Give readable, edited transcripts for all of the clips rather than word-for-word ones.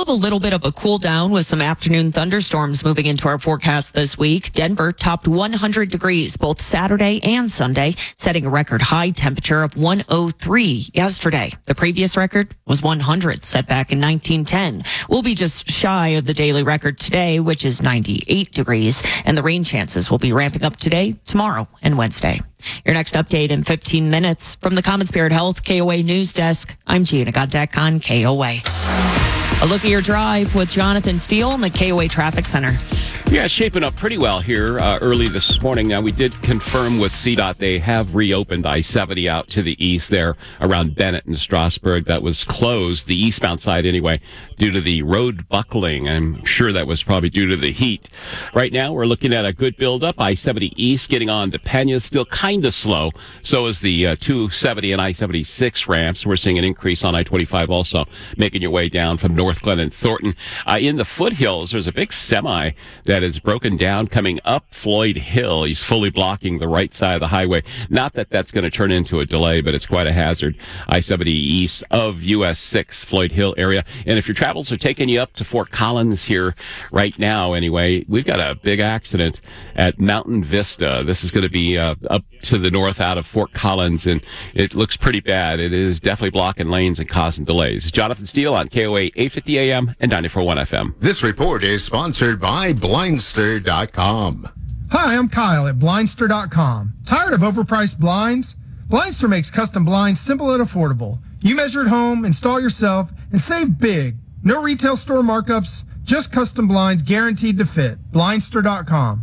have a little bit of a cool down with some afternoon thunderstorms moving into our forecast this week. Denver topped 100 degrees both Saturday and Sunday, setting a record high temperature of 103 yesterday. The previous record was 100, set back in 1910. We'll be just shy of the daily record today, which is 98 degrees, and the rain chances will be ramping up today, tomorrow, and Wednesday. Your next update in 15 minutes. From the Common Spirit Health KOA News Desk, I'm Gina Godek on KOA. A look at your drive with Jonathan Steele in the KOA Traffic Center. Yeah, shaping up pretty well here early this morning. Now, we did confirm with CDOT they have reopened I-70 out to the east there around Bennett and Strasburg. That was closed, the eastbound side anyway, due to the road buckling. I'm sure that was probably due to the heat. Right now, we're looking at a good buildup. I-70 east getting on to Pena, still kind of slow. So is the 270 and I-76 ramps. We're seeing an increase on I-25 also, making your way down from North Glen and Thornton. In the foothills, there's a big semi that is broken down coming up Floyd Hill. He's fully blocking the right side of the highway. Not that that's going to turn into a delay, but it's quite a hazard. I-70 east of US 6 Floyd Hill area. And if your travels are taking you up to Fort Collins here right now anyway, we've got a big accident at Mountain Vista. This is going to be up to the north out of Fort Collins, and it looks pretty bad. It is definitely blocking lanes and causing delays. Jonathan Steele on KOA 850 AM and 94.1 FM. This report is sponsored by Blindster.com. Hi, I'm Kyle at Blindster.com. Tired of overpriced blinds? Blindster makes custom blinds simple and affordable. You measure at home, install yourself, and save big. No retail store markups, just custom blinds guaranteed to fit. Blindster.com.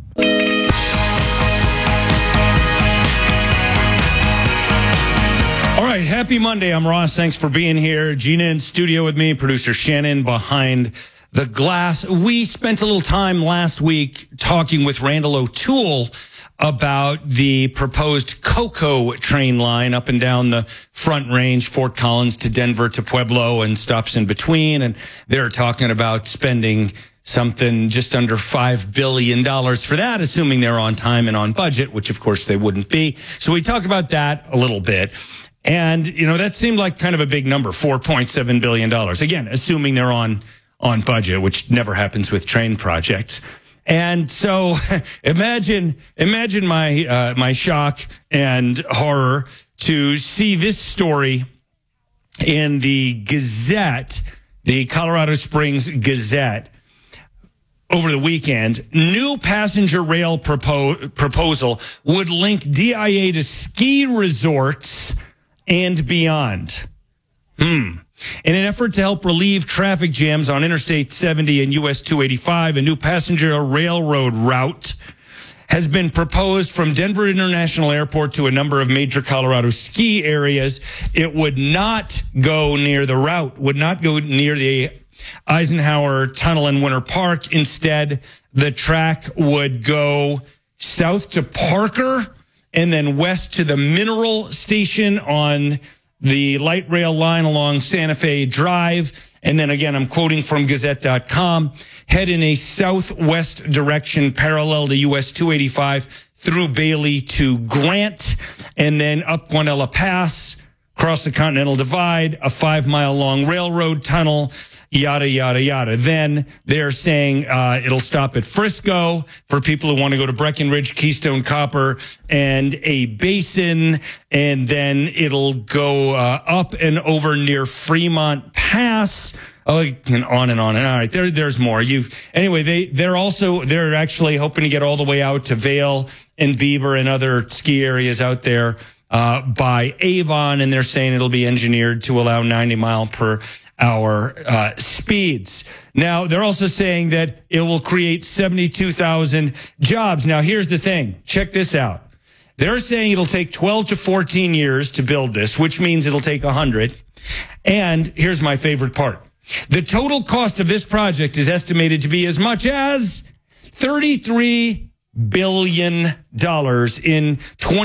All right, happy Monday. I'm Ross. Thanks for being here. Gina in studio with me, producer Shannon behind the glass. We spent a little time last week talking with Randall O'Toole about the proposed COCO train line up and down the Front Range, Fort Collins to Denver to Pueblo and stops in between. And they're talking about spending something just under $5 billion for that, assuming they're on time and on budget, which of course they wouldn't be. So we talked about that a little bit. And, you know, that seemed like kind of a big number, $4.7 billion. Again, assuming they're on budget, which never happens with train projects. And so imagine my shock and horror to see this story in the Gazette, the Colorado Springs Gazette, over the weekend. New passenger rail proposal would link DIA to ski resorts and beyond. In an effort to help relieve traffic jams on Interstate 70 and US 285, a new passenger railroad route has been proposed from Denver International Airport to a number of major Colorado ski areas. It would not go near the route, would not go near the Eisenhower Tunnel in Winter Park. Instead, the track would go south to Parker and then west to the Mineral Station on the light rail line along Santa Fe Drive. And then again, I'm quoting from Gazette.com, head in a southwest direction parallel to US 285 through Bailey to Grant, and then up Guanella Pass, cross the Continental Divide, a 5-mile long railroad tunnel, yada, yada, yada. Then they're saying it'll stop at Frisco for people who want to go to Breckenridge, Keystone Copper, and a Basin. And then it'll go up and over near Fremont Pass. Oh, and on and on. And all right, there's more. Anyway, they're actually hoping to get all the way out to Vail and Beaver and other ski areas out there by Avon. And they're saying it'll be engineered to allow 90 mile per hour speeds. Now, they're also saying that it will create 72,000 jobs. Now, here's the thing. Check this out. They're saying it'll take 12 to 14 years to build this, which means it'll take 100. And here's my favorite part. The total cost of this project is estimated to be as much as $33 billion in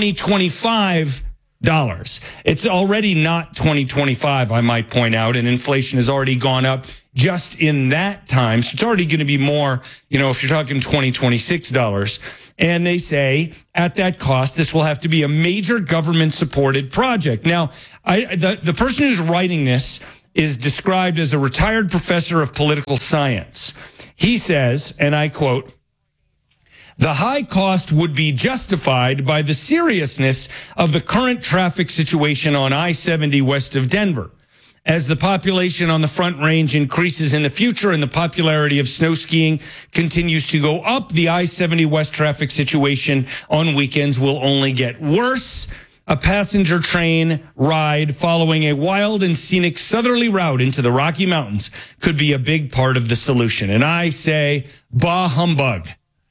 2025 dollars. It's already not 2025, I might point out, and inflation has already gone up just in that time. So it's already going to be more, if you're talking 2026 dollars. And they say at that cost, this will have to be a major government supported project. Now, the person who's writing this is described as a retired professor of political science. He says, and I quote, "The high cost would be justified by the seriousness of the current traffic situation on I-70 west of Denver. As the population on the Front Range increases in the future and the popularity of snow skiing continues to go up, the I-70 West traffic situation on weekends will only get worse. A passenger train ride following a wild and scenic southerly route into the Rocky Mountains could be a big part of the solution." And I say, bah humbug.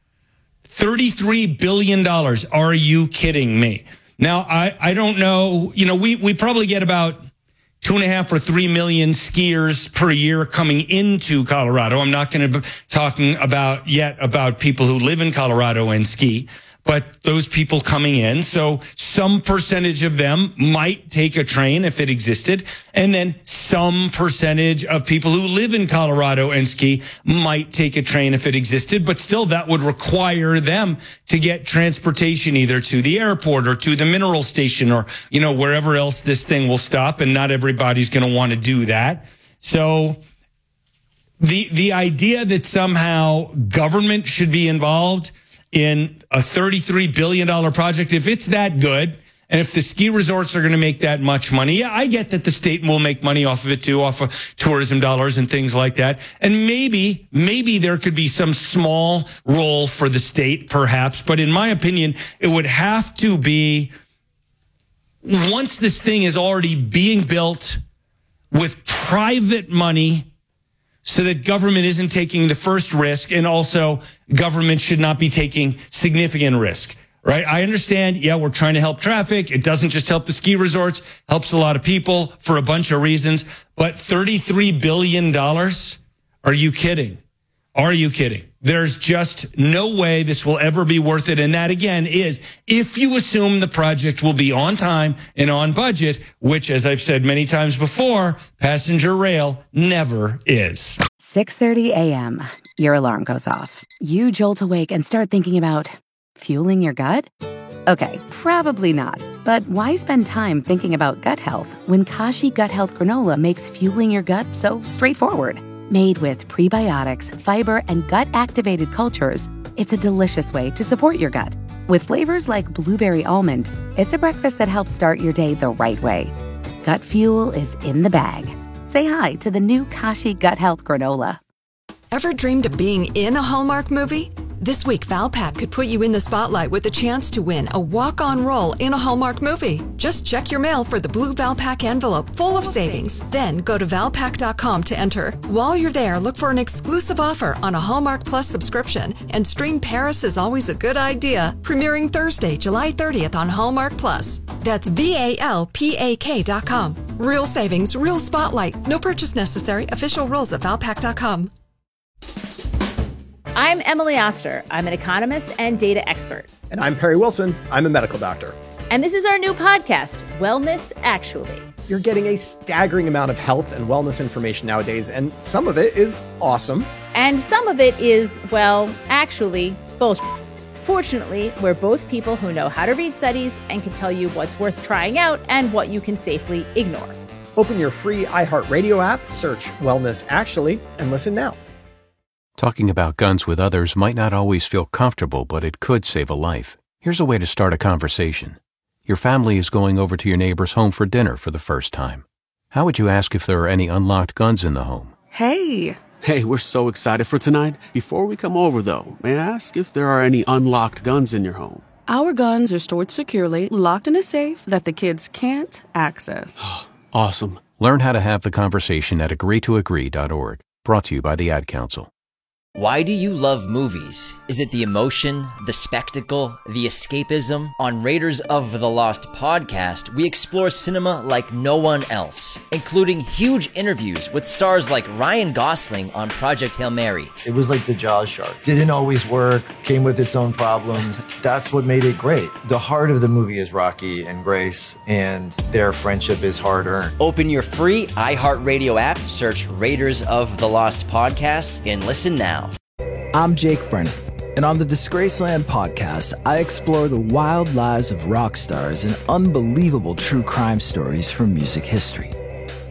$33 billion. Are you kidding me? Now, I don't know. You know, we probably get about 2.5 or 3 million skiers per year coming into Colorado. I'm not going to be talking about people who live in Colorado and ski, but those people coming in. So some percentage of them might take a train if it existed. And then some percentage of people who live in Colorado and ski might take a train if it existed. But still, that would require them to get transportation either to the airport or to the mineral station or, you know, wherever else this thing will stop. And not everybody's going to want to do that. So the idea that somehow government should be involved in a $33 billion project, if it's that good, and if the ski resorts are going to make that much money, yeah, I get that the state will make money off of it too, off of tourism dollars and things like that. And maybe there could be some small role for the state, perhaps. But in my opinion, it would have to be, once this thing is already being built with private money, so that government isn't taking the first risk, and also government should not be taking significant risk, right? I understand, yeah, we're trying to help traffic. It doesn't just help the ski resorts, helps a lot of people for a bunch of reasons. But $33 billion? Are you kidding? Are you kidding? There's just no way this will ever be worth it. And that, again, is if you assume the project will be on time and on budget, which, as I've said many times before, passenger rail never is. 6:30 a.m. Your alarm goes off. You jolt awake and start thinking about fueling your gut? Okay, probably not. But why spend time thinking about gut health when Kashi Gut Health Granola makes fueling your gut so straightforward? Made with prebiotics, fiber, and gut-activated cultures, it's a delicious way to support your gut. With flavors like blueberry almond, it's a breakfast that helps start your day the right way. Gut fuel is in the bag. Say hi to the new Kashi Gut Health Granola. Ever dreamed of being in a Hallmark movie? This week, Valpak could put you in the spotlight with a chance to win a walk-on role in a Hallmark movie. Just check your mail for the blue Valpak envelope full of savings. Then go to Valpak.com to enter. While you're there, look for an exclusive offer on a Hallmark Plus subscription and stream Paris is Always a Good Idea, premiering Thursday, July 30th on Hallmark Plus. That's VALPAK.com. Real savings, real spotlight. No purchase necessary. Official rules at Valpak.com. I'm Emily Oster. I'm an economist and data expert. And I'm Perry Wilson. I'm a medical doctor. And this is our new podcast, Wellness Actually. You're getting a staggering amount of health and wellness information nowadays, and some of it is awesome. And some of it is, well, actually, bullshit. Fortunately, we're both people who know how to read studies and can tell you what's worth trying out and what you can safely ignore. Open your free iHeartRadio app, search Wellness Actually, and listen now. Talking about guns with others might not always feel comfortable, but it could save a life. Here's a way to start a conversation. Your family is going over to your neighbor's home for dinner for the first time. How would you ask if there are any unlocked guns in the home? Hey, we're so excited for tonight. Before we come over, though, may I ask if there are any unlocked guns in your home? Our guns are stored securely, locked in a safe that the kids can't access. Awesome. Learn how to have the conversation at agreetoagree.org. Brought to you by the Ad Council. Why do you love movies? Is it the emotion, the spectacle, the escapism? On Raiders of the Lost podcast, we explore cinema like no one else, including huge interviews with stars like Ryan Gosling on Project Hail Mary. It was like the Jaws shark. Didn't always work, came with its own problems. That's what made it great. The heart of the movie is Rocky and Grace, and their friendship is hard-earned. Open your free iHeartRadio app, search Raiders of the Lost podcast, and listen now. I'm Jake Brennan, and on the Disgraceland podcast, I explore the wild lives of rock stars and unbelievable true crime stories from music history.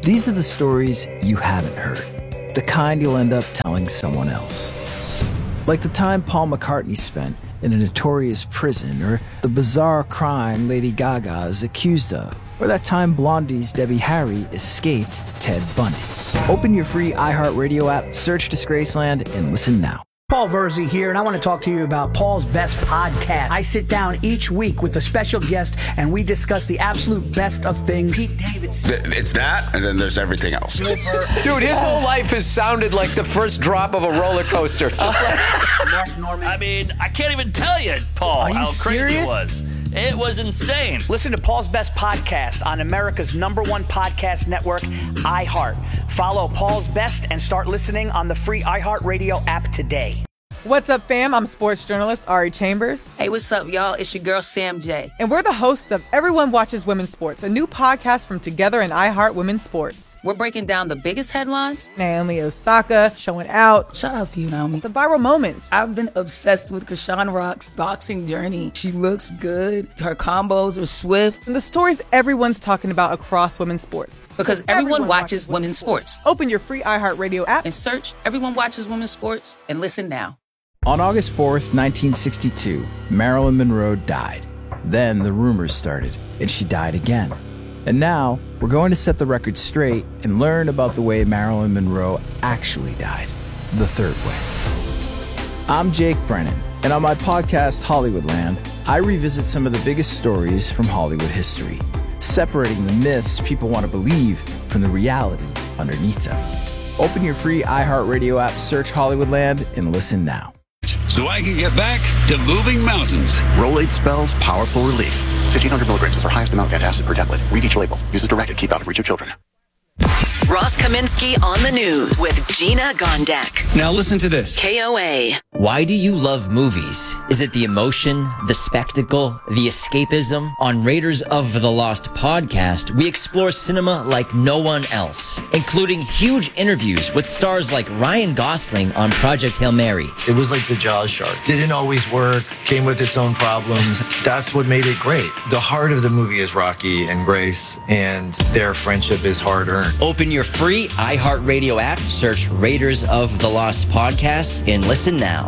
These are the stories you haven't heard, the kind you'll end up telling someone else. Like the time Paul McCartney spent in a notorious prison, or the bizarre crime Lady Gaga is accused of, or that time Blondie's Debbie Harry escaped Ted Bundy. Open your free iHeartRadio app, search Disgraceland, and listen now. Paul Verzi here, and I want to talk to you about Paul's Best Podcast. I sit down each week with a special guest, and we discuss the absolute best of things. Pete Davidson. It's that, and then there's everything else. Dude, his whole life has sounded like the first drop of a roller coaster. Just like Mark Norman. I mean, I can't even tell you, Paul, how crazy it was. It was insane. Listen to Paul's Best Podcast on America's #1 podcast network, iHeart. Follow Paul's Best and start listening on the free iHeartRadio app today. What's up, fam? I'm sports journalist Ari Chambers. Hey, what's up, y'all? It's your girl, Sam J. And we're the hosts of Everyone Watches Women's Sports, a new podcast from Together and iHeart Women's Sports. We're breaking down the biggest headlines. Naomi Osaka showing out. Shout out to you, Naomi. The viral moments. I've been obsessed with Krishan Rock's boxing journey. She looks good. Her combos are swift. And the stories everyone's talking about across women's sports. Because everyone watches women's sports. Open your free iHeartRadio app and search Everyone Watches Women's Sports and listen now. On August 4th, 1962, Marilyn Monroe died. Then the rumors started, and she died again. And now, we're going to set the record straight and learn about the way Marilyn Monroe actually died, the third way. I'm Jake Brennan, and on my podcast, Hollywoodland, I revisit some of the biggest stories from Hollywood history, separating the myths people want to believe from the reality underneath them. Open your free iHeartRadio app, search Hollywoodland, and listen now. So I can get back to moving mountains. Rolaids spells powerful relief. 1,500 milligrams is our highest amount of antacid per tablet. Read each label. Use as directed. Keep out of reach of children. Ross Kaminsky on the news with Gina Gondek. Now listen to this. KOA. Why do you love movies? Is it the emotion, the spectacle, the escapism? On Raiders of the Lost podcast, we explore cinema like no one else, including huge interviews with stars like Ryan Gosling on Project Hail Mary. It was like the Jaws shark. Didn't always work, came with its own problems. That's what made it great. The heart of the movie is Rocky and Grace, and their friendship is hard-earned. Open your free iHeartRadio app, search Raiders of the Lost podcast, and listen now.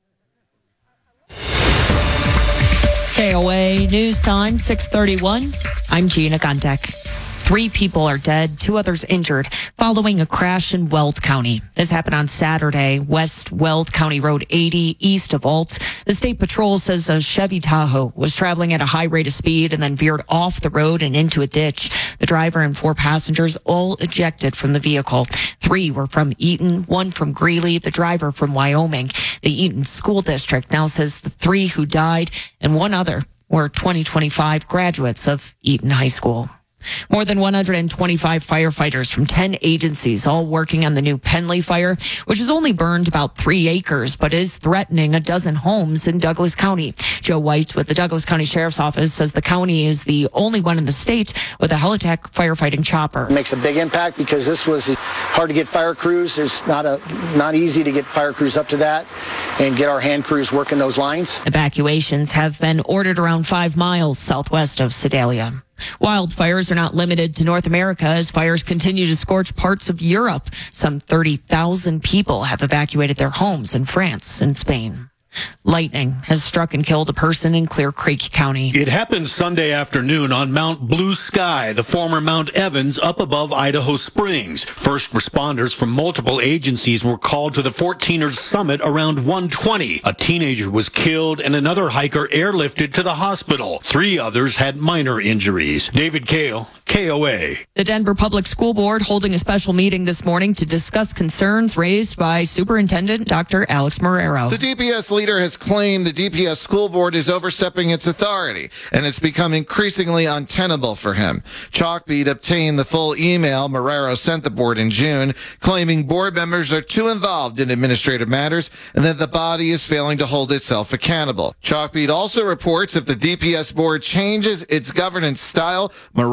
KOA News Time, 6:31. I'm Gina Gondek. 3 people are dead, 2 others injured following a crash in Weld County. This happened on Saturday, West Weld County Road 80, east of Alt. The state patrol says a Chevy Tahoe was traveling at a high rate of speed and then veered off the road and into a ditch. The driver and 4 passengers all ejected from the vehicle. 3 were from Eaton, 1 from Greeley, the driver from Wyoming. The Eaton School District now says the 3 who died and 1 other were 2025 graduates of Eaton High School. More than 125 firefighters from 10 agencies all working on the new Penley fire, which has only burned about 3 acres, but is threatening a dozen homes in Douglas County. Joe White with the Douglas County Sheriff's Office says the county is the only one in the state with a Helitech firefighting chopper. It makes a big impact because this was hard to get fire crews. There's not easy to get fire crews up to that and get our hand crews working those lines. Evacuations have been ordered around 5 miles southwest of Sedalia. Wildfires are not limited to North America as fires continue to scorch parts of Europe. Some 30,000 people have evacuated their homes in France and Spain. Lightning has struck and killed a person in Clear Creek County. It happened Sunday afternoon on Mount Blue Sky, the former Mount Evans up above Idaho Springs. First responders from multiple agencies were called to the 14ers summit around 1:20. A teenager was killed and another hiker airlifted to the hospital. 3 others had minor injuries. David Kale, KOA. The Denver Public School Board holding a special meeting this morning to discuss concerns raised by Superintendent Dr. Alex Marrero. The DPS leader has claimed the DPS school board is overstepping its authority, and it's become increasingly untenable for him. Chalkbeat obtained the full email Marrero sent the board in June, claiming board members are too involved in administrative matters and that the body is failing to hold itself accountable. Chalkbeat also reports if the DPS board changes its governance style, Marrero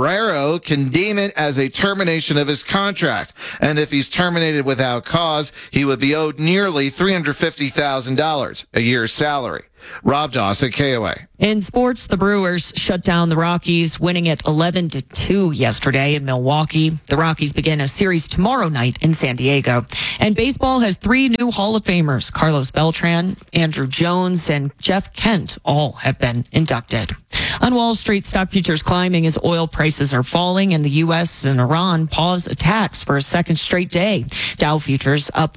CEO can deem it as a termination of his contract. And if he's terminated without cause, he would be owed nearly $350,000, a year's salary. Rob Dawson, KOA. In sports, the Brewers shut down the Rockies, winning it 11-2 yesterday in Milwaukee. The Rockies begin a series tomorrow night in San Diego. And baseball has 3 new Hall of Famers. Carlos Beltran, Andrew Jones, and Jeff Kent all have been inducted. On Wall Street, stock futures climbing as oil prices are falling, and the U.S. and Iran pause attacks for a second straight day. Dow futures up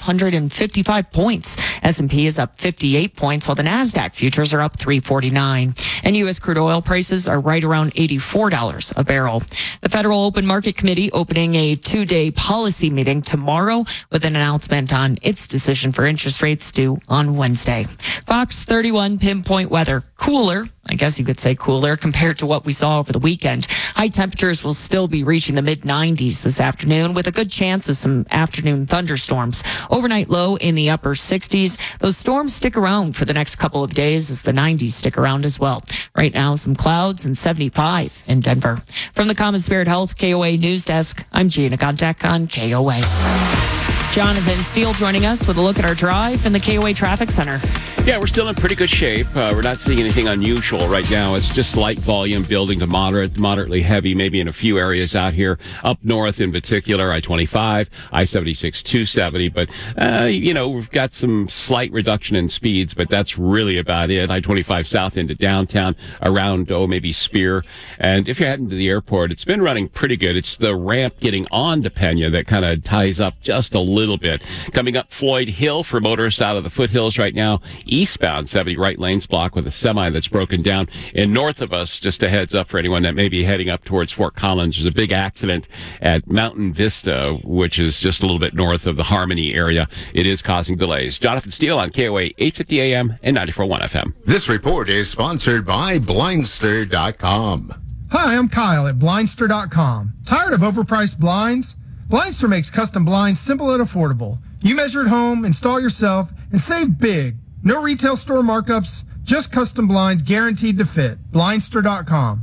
555 points. S&P is up 58 points, while the NASDAQ futures are up 349. And U.S. crude oil prices are right around $84 a barrel. The Federal Open Market Committee opening a 2-day policy meeting tomorrow with an announcement on its decision for interest rates due on Wednesday. Fox 31 pinpoint weather. Cooler, I guess you could say cooler, compared to what we saw over the weekend. High temperatures will still be reaching the mid-90s this afternoon with a good chance of some afternoon thunderstorms. Overnight low in the upper 60s. Those storms stick around for the next couple of days as the 90s stick around as well. Right now, some clouds and 75 in Denver. From the Common Spirit Health KOA News Desk, I'm Gina Gondek on KOA. Jonathan Steele joining us with a look at our drive in the KOA Traffic Center. Yeah, we're still in pretty good shape. We're not seeing anything unusual right now. It's just light volume building to moderately heavy, maybe in a few areas out here. Up north in particular, I-25, I-76, 270. But, we've got some slight reduction in speeds, but that's really about it. I-25 south into downtown, around, maybe Spear. And if you're heading to the airport, it's been running pretty good. It's the ramp getting on to Pena that kind of ties up just a little bit. Coming up Floyd Hill for motorists out of the foothills right now. Eastbound 70 right lanes blocked with a semi that's broken down. And north of us, just a heads up for anyone that may be heading up towards Fort Collins, there's a big accident at Mountain Vista, which is just a little bit north of the Harmony area. It is causing delays. Jonathan Steele on KOA 850 AM and 94.1 FM. This report is sponsored by Blindster.com. Hi, I'm Kyle at Blindster.com. Tired of overpriced blinds? Blindster makes custom blinds simple and affordable. You measure at home, install yourself, and save big. No retail store markups, just custom blinds guaranteed to fit. Blindster.com.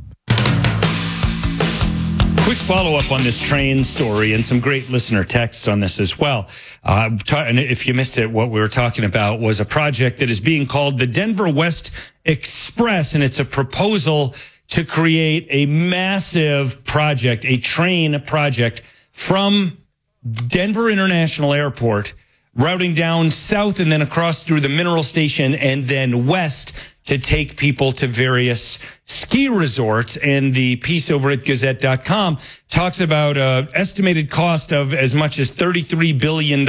Quick follow-up on this train story and some great listener texts on this as well. And if you missed it, what we were talking about was a project that is being called the Denver West Express, and it's a proposal to create a massive project, a train project from Denver International Airport, routing down south and then across through the Mineral Station and then west to take people to various ski resorts. And the piece over at Gazette.com talks about estimated cost of as much as $33 billion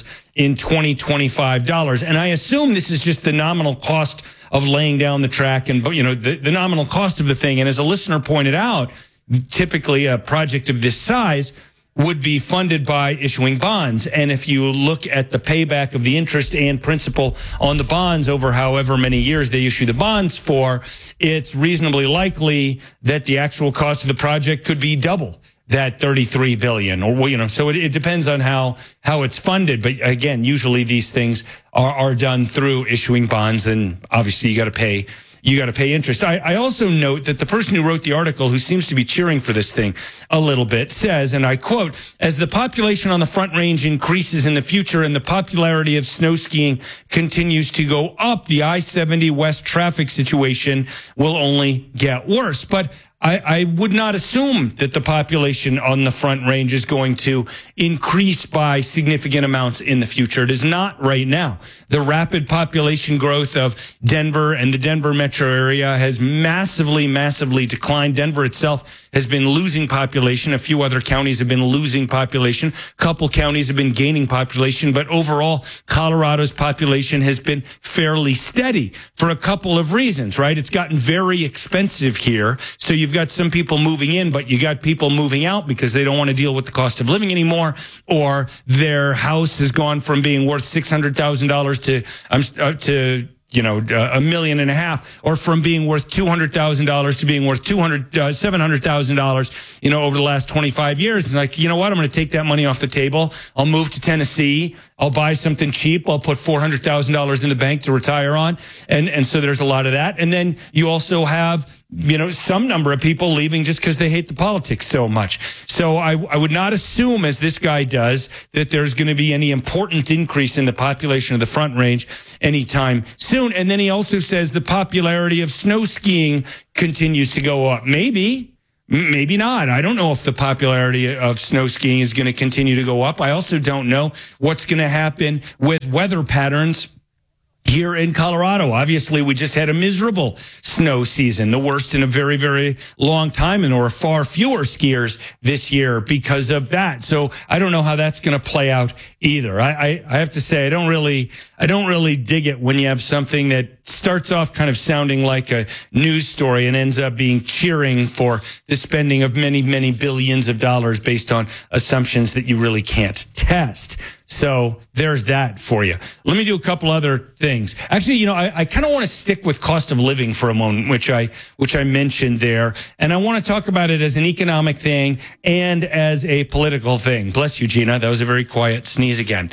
in 2025 dollars. And I assume this is just the nominal cost of laying down the track and, the nominal cost of the thing. And as a listener pointed out, typically a project of this size would be funded by issuing bonds. And if you look at the payback of the interest and principal on the bonds over however many years they issue the bonds for, it's reasonably likely that the actual cost of the project could be double that $33 billion, or, so it depends on how it's funded. But again, usually these things are done through issuing bonds, and obviously you got to pay interest. I also note that the person who wrote the article, who seems to be cheering for this thing a little bit, says, and I quote, "As the population on the Front Range increases in the future and the popularity of snow skiing continues to go up, the I-70 West traffic situation will only get worse." But I would not assume that the population on the Front Range is going to increase by significant amounts in the future. It is not right now. The rapid population growth of Denver and the Denver metro area has massively, massively declined. Denver itself has been losing population. A few other counties have been losing population. A couple counties have been gaining population. But overall, Colorado's population has been fairly steady for a couple of reasons, right? It's gotten very expensive here. So you've got some people moving in, but you got people moving out because they don't want to deal with the cost of living anymore, or their house has gone from being worth $600,000 to $1.5 million, or from being worth $200,000 to being worth $700,000, over the last 25 years. It's like, you know what? I'm going to take that money off the table. I'll move to Tennessee. I'll buy something cheap. I'll put $400,000 in the bank to retire on. And so there's a lot of that. And then you also have, some number of people leaving just because they hate the politics so much. So I would not assume, as this guy does, that there's going to be any important increase in the population of the Front Range anytime soon. And then he also says the popularity of snow skiing continues to go up. Maybe not. I don't know if the popularity of snow skiing is going to continue to go up. I also don't know what's going to happen with weather patterns here in Colorado. Obviously, we just had a miserable snow season, the worst in a very, very long time, and there were far fewer skiers this year because of that. So I don't know how that's going to play out either. I have to say, I don't really dig it when you have something that starts off kind of sounding like a news story and ends up being cheering for the spending of many, many billions of dollars based on assumptions that you really can't test. So there's that for you. Let me do a couple other things. Actually, I kind of want to stick with cost of living for a moment, which I mentioned there. And I want to talk about it as an economic thing and as a political thing. Bless you, Gina. That was a very quiet sneeze again.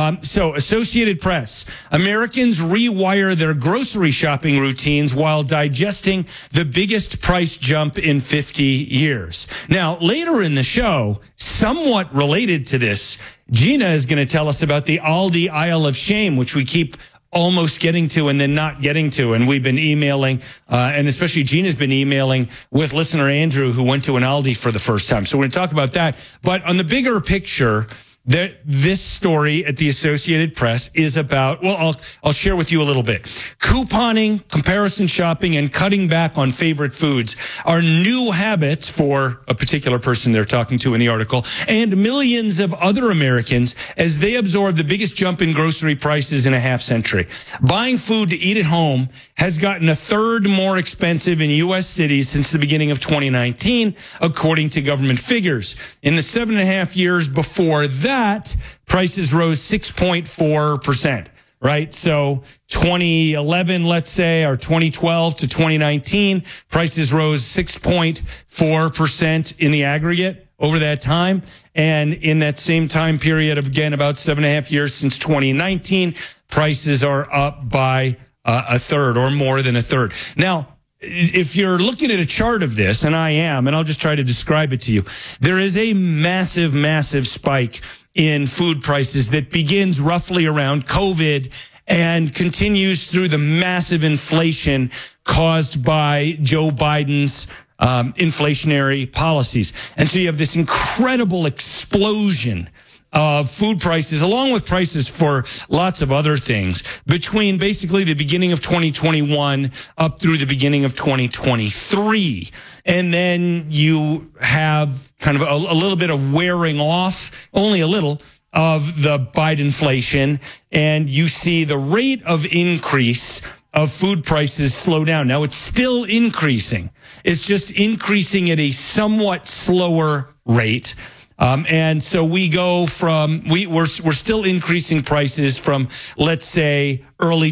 So Associated Press, Americans rewire their grocery shopping routines while digesting the biggest price jump in 50 years. Now, later in the show, somewhat related to this, Gina is going to tell us about the Aldi Aisle of Shame, which we keep almost getting to and then not getting to. And we've been emailing, and especially Gina's been emailing with listener Andrew, who went to an Aldi for the first time. So we're going to talk about that. But on the bigger picture, this story at the Associated Press is about, well, I'll share with you a little bit. Couponing, comparison shopping, and cutting back on favorite foods are new habits for a particular person they're talking to in the article, and millions of other Americans as they absorb the biggest jump in grocery prices in a half century. Buying food to eat at home has gotten a third more expensive in U.S. cities since the beginning of 2019, according to government figures. In the 7.5 years before that, prices rose 6.4%, right? So 2011, let's say, or 2012 to 2019, prices rose 6.4% in the aggregate over that time. And in that same time period, again, about 7.5 years since 2019, prices are up by a third or more than a third. Now, if you're looking at a chart of this, and I am, and I'll just try to describe it to you, there is a massive, massive spike in food prices that begins roughly around COVID and continues through the massive inflation caused by Joe Biden's inflationary policies. And so you have this incredible explosion of food prices, along with prices for lots of other things, between basically the beginning of 2021 up through the beginning of 2023. And then you have kind of a little bit of wearing off, only a little, of the Bidenflation, and you see the rate of increase of food prices slow down. Now, it's still increasing. It's just increasing at a somewhat slower rate. And so we go from, we're still increasing prices from, let's say, early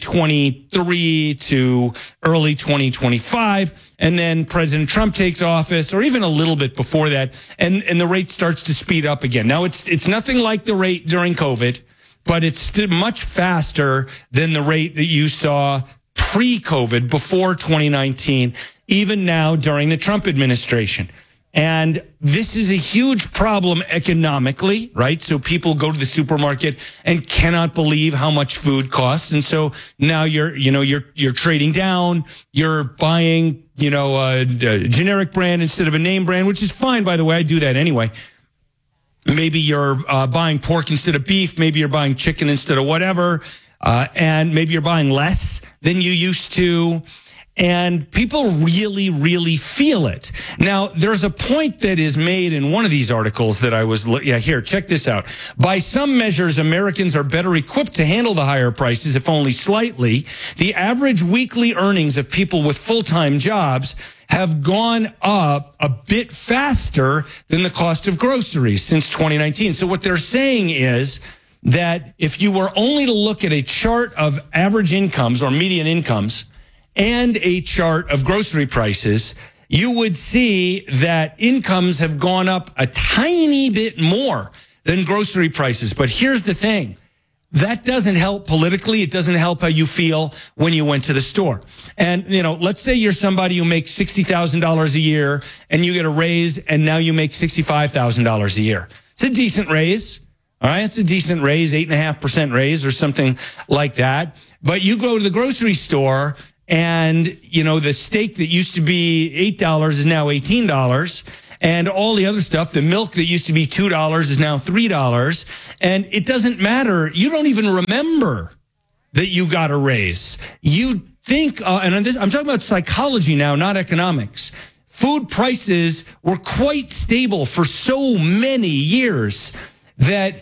2023 to early 2025. And then President Trump takes office, or even a little bit before that, and the rate starts to speed up again. Now, it's nothing like the rate during COVID, but it's still much faster than the rate that you saw pre-COVID, before 2019, even now during the Trump administration. And this is a huge problem economically, right? So people go to the supermarket and cannot believe how much food costs. And so now you're trading down, you're buying, a generic brand instead of a name brand, which is fine, by the way. I do that anyway. Maybe you're buying pork instead of beef. Maybe you're buying chicken instead of whatever. And maybe you're buying less than you used to. And people really, really feel it. Now, there's a point that is made in one of these articles that I was, here, check this out. By some measures, Americans are better equipped to handle the higher prices, if only slightly. The average weekly earnings of people with full-time jobs have gone up a bit faster than the cost of groceries since 2019. So what they're saying is that if you were only to look at a chart of average incomes or median incomes, and a chart of grocery prices, you would see that incomes have gone up a tiny bit more than grocery prices. But here's the thing. That doesn't help politically. It doesn't help how you feel when you went to the store. And, let's say you're somebody who makes $60,000 a year and you get a raise and now you make $65,000 a year. It's a decent raise. All right. It's a decent raise, 8.5% raise or something like that. But you go to the grocery store and, the steak that used to be $8 is now $18. And all the other stuff, the milk that used to be $2 is now $3. And it doesn't matter. You don't even remember that you got a raise. You think, and I'm talking about psychology now, not economics. Food prices were quite stable for so many years that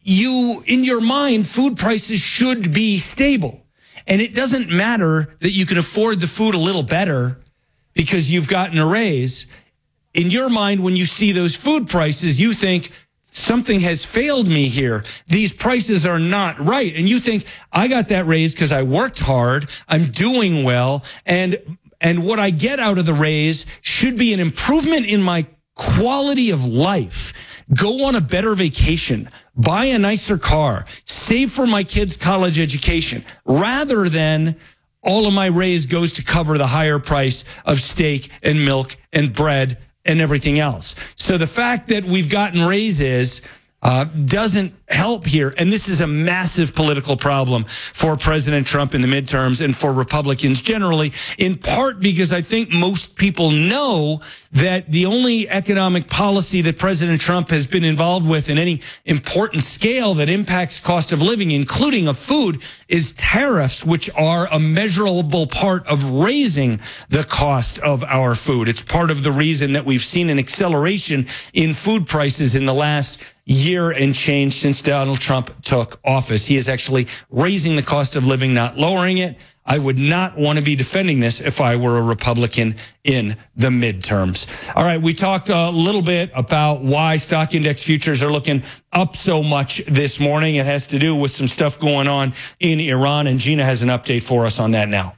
in your mind, food prices should be stable. And it doesn't matter that you can afford the food a little better because you've gotten a raise. In your mind, when you see those food prices, you think something has failed me here. These prices are not right. And you think, I got that raise because I worked hard. I'm doing well. And what I get out of the raise should be an improvement in my quality of life. Go on a better vacation. Buy a nicer car. Save for my kids' college education. Rather than all of my raise goes to cover the higher price of steak and milk and bread and everything else. So the fact that we've gotten raises doesn't help here. And this is a massive political problem for President Trump in the midterms and for Republicans generally, in part because I think most people know that the only economic policy that President Trump has been involved with in any important scale that impacts cost of living, including of food, is tariffs, which are a measurable part of raising the cost of our food. It's part of the reason that we've seen an acceleration in food prices in the last year and change since Donald Trump took office. He is actually raising the cost of living, not lowering it. I would not want to be defending this if I were a Republican in the midterms. All right, we talked a little bit about why stock index futures are looking up so much this morning. It has to do with some stuff going on in Iran, and Gina has an update for us on that now.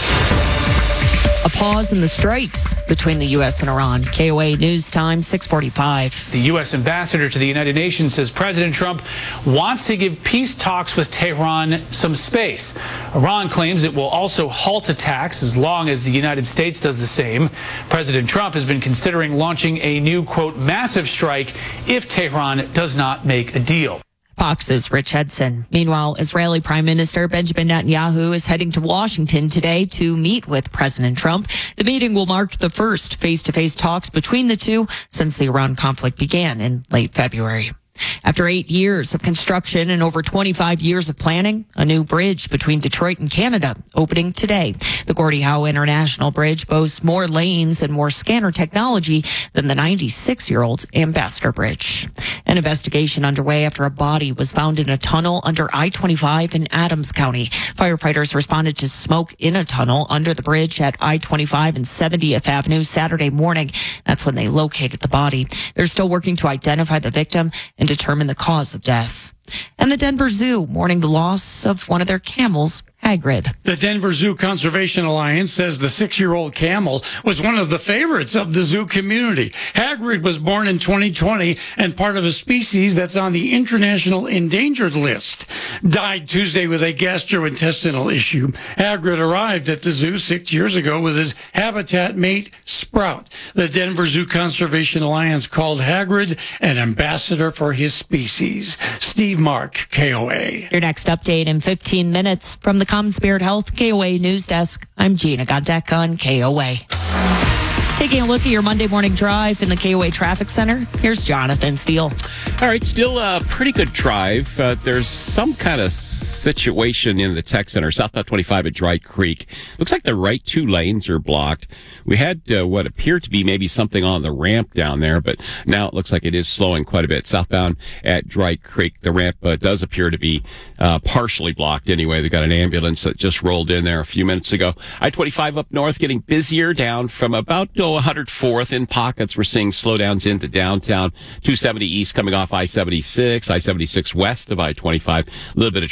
A pause in the strikes between the U.S. and Iran. KOA News Time, 6:45. The U.S. ambassador to the United Nations says President Trump wants to give peace talks with Tehran some space. Iran claims it will also halt attacks as long as the United States does the same. President Trump has been considering launching a new, quote, massive strike if Tehran does not make a deal. Fox's Rich Hudson. Meanwhile, Israeli Prime Minister Benjamin Netanyahu is heading to Washington today to meet with President Trump. The meeting will mark the first face-to-face talks between the two since the Iran conflict began in late February. After 8 years of construction and over 25 years of planning, a new bridge between Detroit and Canada opening today. The Gordie Howe International Bridge boasts more lanes and more scanner technology than the 96-year-old Ambassador Bridge. An investigation underway after a body was found in a tunnel under I-25 in Adams County. Firefighters responded to smoke in a tunnel under the bridge at I-25 and 70th Avenue Saturday morning. That's when they located the body. They're still working to identify the victim and determine the cause of death. And the Denver Zoo mourning the loss of one of their camels, Hagrid. The Denver Zoo Conservation Alliance says the 6-year-old camel was one of the favorites of the zoo community. Hagrid was born in 2020 and part of a species that's on the international endangered list. Died Tuesday with a gastrointestinal issue. Hagrid arrived at the zoo 6 years ago with his habitat mate, Sprout. The Denver Zoo Conservation Alliance called Hagrid an ambassador for his species. Steve Mark, KOA. Your next update in 15 minutes from the Common Spirit Health KOA News Desk. I'm Gina Godek on KOA. Taking a look at your Monday morning drive in the KOA Traffic Center, here's Jonathan Steele. All right, still a pretty good drive. There's some kind of situation in the tech center, southbound 25 at Dry Creek. Looks like the right 2 lanes are blocked. We had what appeared to be maybe something on the ramp down there, but now it looks like it is slowing quite a bit. Southbound at Dry Creek, the ramp does appear to be partially blocked anyway. They got an ambulance that just rolled in there a few minutes ago. I-25 up north getting busier down from about 104th in pockets. We're seeing slowdowns into downtown. 270 east coming off I-76, I-76 west of I-25. A little bit of traffic there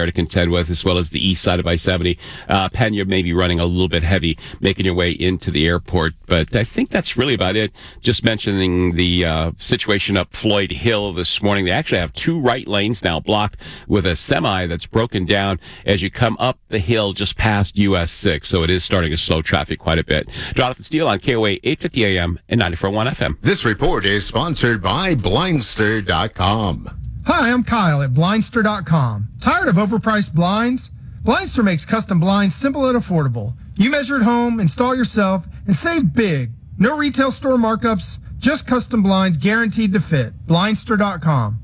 there to contend with, as well as the east side of I-70. Pena may be running a little bit heavy, making your way into the airport. But I think that's really about it. Just mentioning the situation up Floyd Hill this morning. They actually have 2 right lanes now blocked with a semi that's broken down as you come up the hill just past US 6. So it is starting to slow traffic quite a bit. Jonathan Steele on KOA 850 AM and 94.1 FM. This report is sponsored by Blindster.com. Hi, I'm Kyle at Blindster.com. Tired of overpriced blinds? Blindster makes custom blinds simple and affordable. You measure at home, install yourself, and save big. No retail store markups, just custom blinds guaranteed to fit. Blindster.com.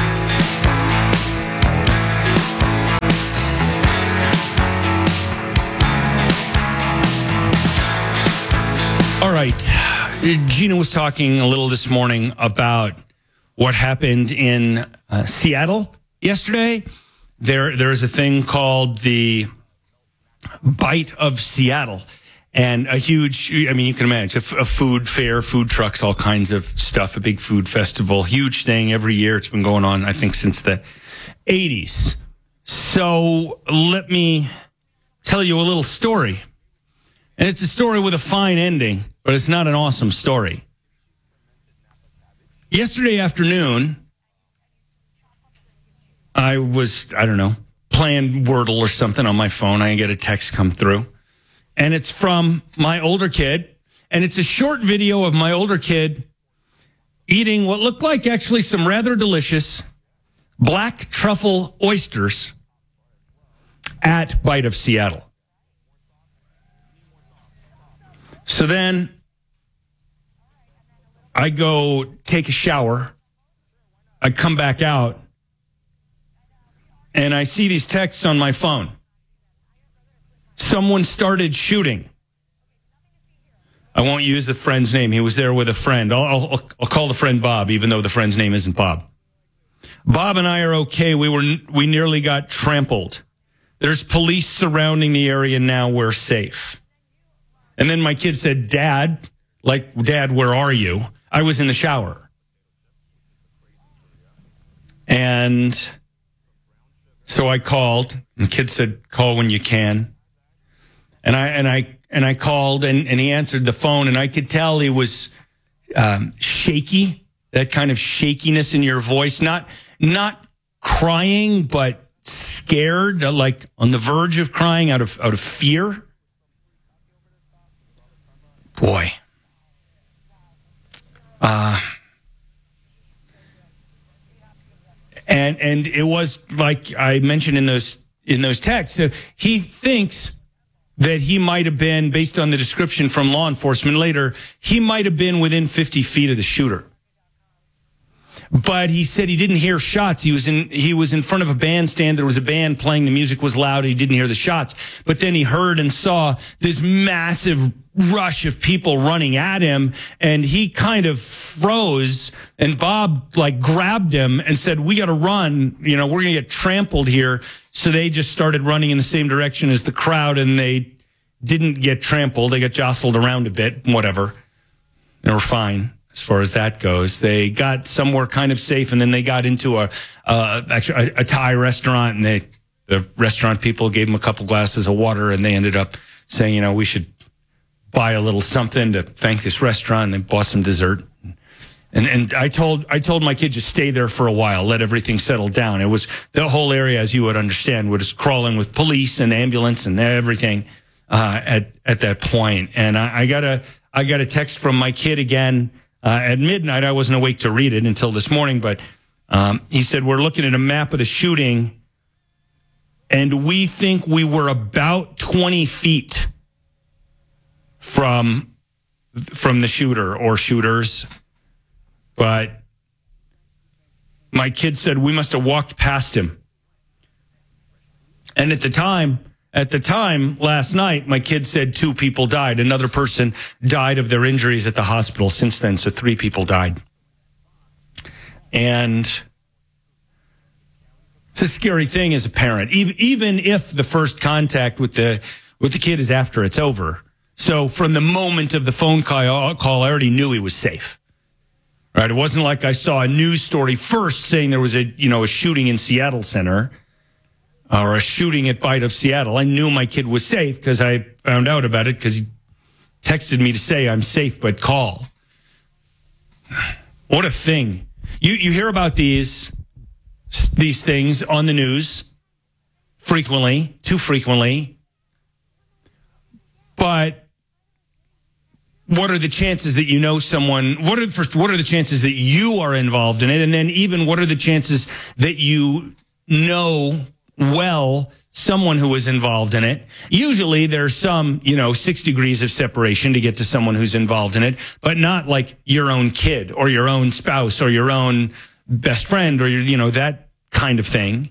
All right. Gina was talking a little this morning about what happened in Seattle yesterday. There's a thing called the Bite of Seattle, and a huge, I mean, you can imagine a food fair, food trucks, all kinds of stuff, a big food festival, huge thing every year. It's been going on, I think, since the 80s. So let me tell you a little story. And it's a story with a fine ending, but it's not an awesome story. Yesterday afternoon, I was, playing Wordle or something on my phone. I get a text come through, and it's from my older kid, and it's a short video of my older kid eating what looked like actually some rather delicious black truffle oysters at Bite of Seattle. So then I go take a shower. I come back out, and I see these texts on my phone. Someone started shooting. I won't use the friend's name. He was there with a friend. I'll call the friend Bob, even though the friend's name isn't Bob. Bob and I are okay. We nearly got trampled. There's police surrounding the area now. We're safe. And then my kid said, Dad, where are you? I was in the shower. And so I called, and the kid said, call when you can. And I called, and he answered the phone, and I could tell he was shaky, that kind of shakiness in your voice, not crying, but scared, like on the verge of crying out of fear. Boy. And it was like I mentioned in those texts. So he thinks that he might have been, based on the description from law enforcement later, he might have been within 50 feet of the shooter. But he said he didn't hear shots. He was in front of a bandstand. There was a band playing. The music was loud. He didn't hear the shots. But then he heard and saw this massive rush of people running at him, and he kind of froze. And Bob grabbed him and said, "We got to run. We're going to get trampled here." So they just started running in the same direction as the crowd, and they didn't get trampled. They got jostled around a bit. Whatever. They were fine. As far as that goes, they got somewhere kind of safe, and then they got into a Thai restaurant, and the restaurant people gave them a couple glasses of water, and they ended up saying, we should buy a little something to thank this restaurant. And they bought some dessert, and I told my kid, just stay there for a while, let everything settle down. It was the whole area, as you would understand, was crawling with police and ambulance and everything at that point. And I got a text from my kid again. At midnight, I wasn't awake to read it until this morning, but he said, we're looking at a map of the shooting, and we think we were about 20 feet from the shooter or shooters. But my kid said we must have walked past him. And at the time, last night, my kid said 2 people died. Another person died of their injuries at the hospital since then, so 3 people died. And it's a scary thing as a parent, even if the first contact with the kid is after it's over. So from the moment of the phone call, I already knew he was safe. Right? It wasn't like I saw a news story first saying there was a shooting in Seattle Center. or a shooting at Bite of Seattle. I knew my kid was safe because I found out about it because he texted me to say I'm safe, but call. What a thing. You hear about these things on the news frequently, too frequently. But what are the chances that you know someone? What are the chances that you are involved in it? And then even what are the chances that you know well someone who is involved in it? Usually there's some, 6 degrees of separation to get to someone who's involved in it, but not like your own kid or your own spouse or your own best friend or that kind of thing.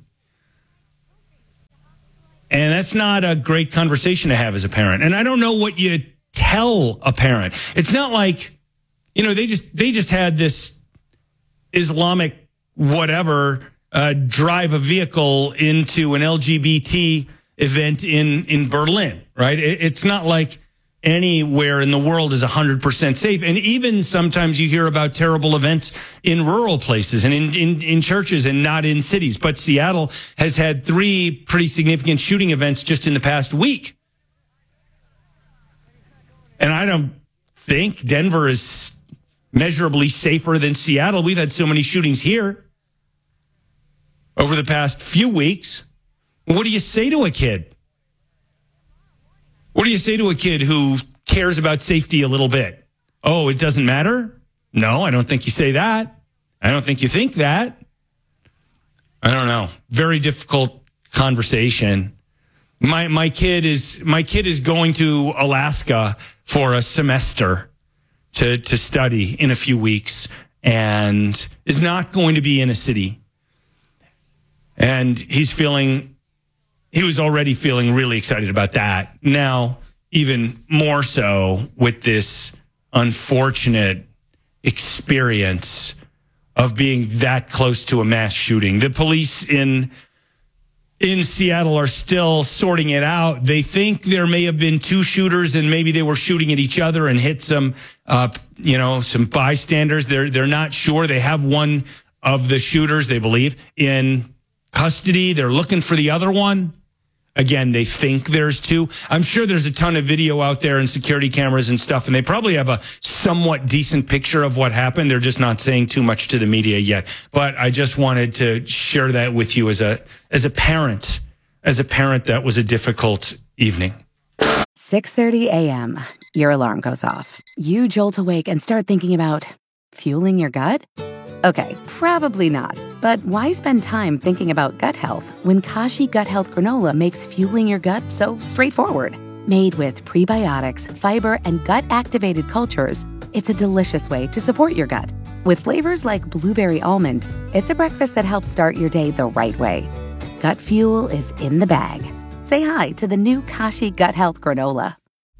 And that's not a great conversation to have as a parent. And I don't know what you tell a parent. It's not like, they just had this Islamic whatever drive a vehicle into an LGBT event in Berlin, right? It's not like anywhere in the world is 100% safe. And even sometimes you hear about terrible events in rural places and in churches and not in cities. But Seattle has had 3 pretty significant shooting events just in the past week. And I don't think Denver is measurably safer than Seattle. We've had so many shootings here over the past few weeks. What do you say to a kid? What do you say to a kid who cares about safety a little bit? Oh, it doesn't matter? No, I don't think you say that. I don't think you think that. I don't know. Very difficult conversation. My kid is going to Alaska for a semester to study in a few weeks and is not going to be in a city. And he was already feeling really excited about that. Now, even more so with this unfortunate experience of being that close to a mass shooting. The police in Seattle are still sorting it out. They think there may have been 2 shooters and maybe they were shooting at each other and hit some bystanders. They're not sure. They have one of the shooters, they believe, in custody. They're looking for the other one. Again, they think there's 2. I'm sure there's a ton of video out there and security cameras and stuff, and they probably have a somewhat decent picture of what happened. They're just not saying too much to the media yet. But I just wanted to share that with you as a parent. As a parent, that was a difficult evening. 6:30 a.m. Your alarm goes off. You jolt awake and start thinking about fueling your gut? Okay, probably not. But why spend time thinking about gut health when Kashi Gut Health Granola makes fueling your gut so straightforward? Made with prebiotics, fiber, and gut-activated cultures, it's a delicious way to support your gut. With flavors like blueberry almond, it's a breakfast that helps start your day the right way. Gut fuel is in the bag. Say hi to the new Kashi Gut Health Granola.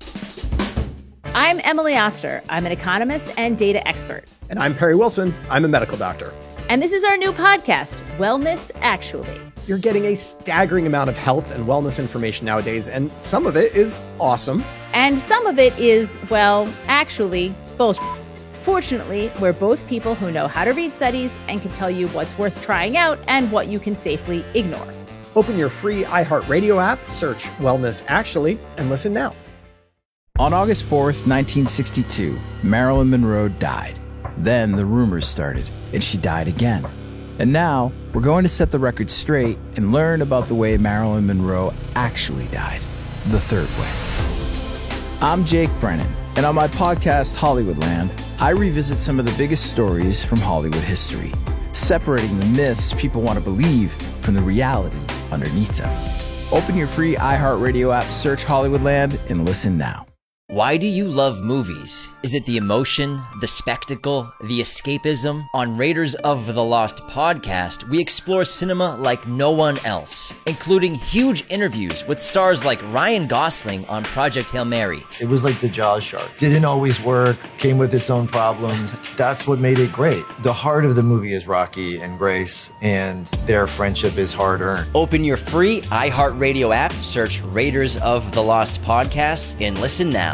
I'm Emily Oster. I'm an economist and data expert. And I'm Perry Wilson. I'm a medical doctor. And this is our new podcast, Wellness Actually. You're getting a staggering amount of health and wellness information nowadays, and some of it is awesome. And some of it is, well, actually, bullshit. Fortunately, we're both people who know how to read studies and can tell you what's worth trying out and what you can safely ignore. Open your free iHeartRadio app, search Wellness Actually, and listen now. On August 4th, 1962, Marilyn Monroe died. Then the rumors started, and she died again. And now, we're going to set the record straight and learn about the way Marilyn Monroe actually died, the third way. I'm Jake Brennan, and on my podcast, Hollywoodland, I revisit some of the biggest stories from Hollywood history, separating the myths people want to believe from the reality underneath them. Open your free iHeartRadio app, search Hollywoodland, and listen now. Why do you love movies? Is it the emotion, the spectacle, the escapism? On Raiders of the Lost podcast, we explore cinema like no one else, including huge interviews with stars like Ryan Gosling on Project Hail Mary. It was like the Jaws shark. Didn't always work, came with its own problems. That's what made it great. The heart of the movie is Rocky and Grace, and their friendship is hard-earned. Open your free iHeartRadio app, search Raiders of the Lost podcast, and listen now.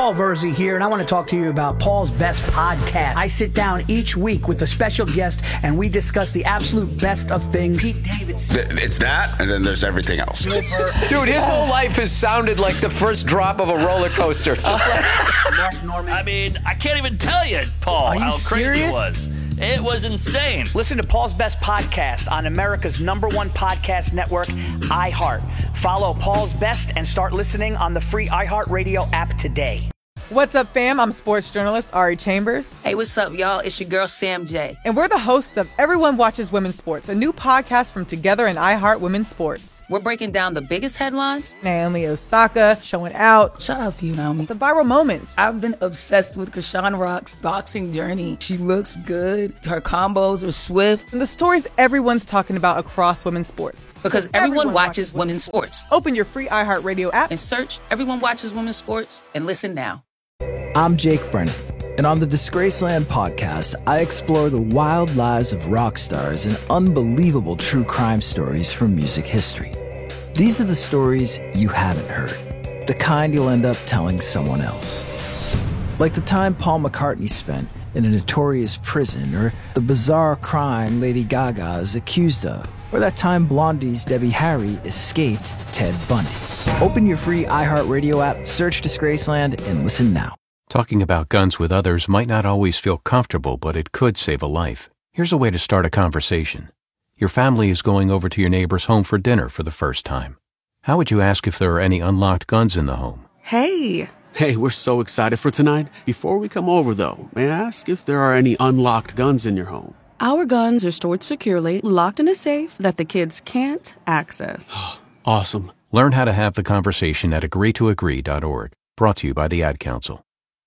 Paul Verzi here, and I want to talk to you about Paul's Best Podcast. I sit down each week with a special guest, and we discuss the absolute best of things. Pete Davidson. It's that, and then there's everything else. Dude, his whole life has sounded like the first drop of a roller coaster. Just like Mark Norman. I mean, I can't even tell you, Paul, how crazy it was. It was insane. Listen to Paul's Best Podcast on America's #1 podcast network, iHeart. Follow Paul's Best and start listening on the free iHeartRadio app today. What's up, fam? I'm sports journalist Ari Chambers. Hey, what's up, y'all? It's your girl, Sam J. And we're the hosts of Everyone Watches Women's Sports, a new podcast from Together and iHeart Women's Sports. We're breaking down the biggest headlines. Naomi Osaka showing out. Shout out to you, Naomi. The viral moments. I've been obsessed with Krishan Rock's boxing journey. She looks good. Her combos are swift. And the stories everyone's talking about across women's sports. Because everyone watches women's sports. Open your free iHeartRadio app and search Everyone Watches Women's Sports and listen now. I'm Jake Brennan, and on the Disgraceland podcast, I explore the wild lives of rock stars and unbelievable true crime stories from music history. These are the stories you haven't heard, the kind you'll end up telling someone else. Like the time Paul McCartney spent in a notorious prison, or the bizarre crime Lady Gaga is accused of, or that time Blondie's Debbie Harry escaped Ted Bundy. Open your free iHeartRadio app, search Disgraceland, and listen now. Talking about guns with others might not always feel comfortable, but it could save a life. Here's a way to start a conversation. Your family is going over to your neighbor's home for dinner for the first time. How would you ask if there are any unlocked guns in the home? Hey, we're so excited for tonight. Before we come over, though, may I ask if there are any unlocked guns in your home? Our guns are stored securely, locked in a safe that the kids can't access. Awesome. Learn how to have the conversation at agreetoagree.org. Brought to you by the Ad Council.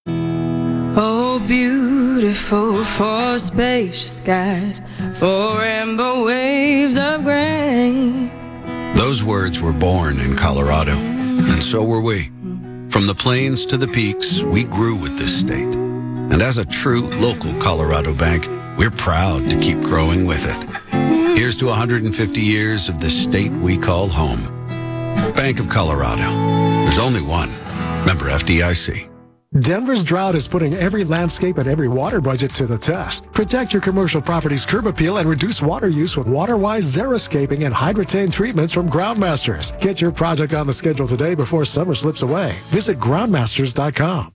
Oh, beautiful for spacious skies, for rainbow waves of grain. Those words were born in Colorado, and so were we. From the plains to the peaks, we grew with this state. And as a true local Colorado bank, we're proud to keep growing with it. Here's to 150 years of the state we call home. Bank of Colorado. There's only one. Member FDIC. Denver's drought is putting every landscape and every water budget to the test. Protect your commercial property's curb appeal and reduce water use with WaterWise Xeriscaping and Hydrotain treatments from Groundmasters. Get your project on the schedule today before summer slips away. Visit groundmasters.com.